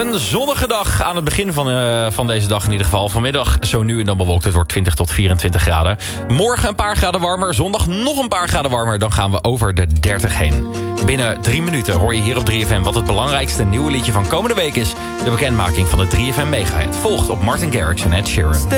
Een zonnige dag aan het begin van deze dag in ieder geval. Vanmiddag zo nu en dan bewolkt. Het wordt 20 tot 24 graden. Morgen een paar graden warmer. Zondag nog een paar graden warmer. Dan gaan we over de 30 heen. Binnen 3 minuten hoor je hier op 3FM wat het belangrijkste nieuwe liedje van komende week is. De bekendmaking van de 3FM Megahit. Volgt op Martin Garrix en Ed Sheeran.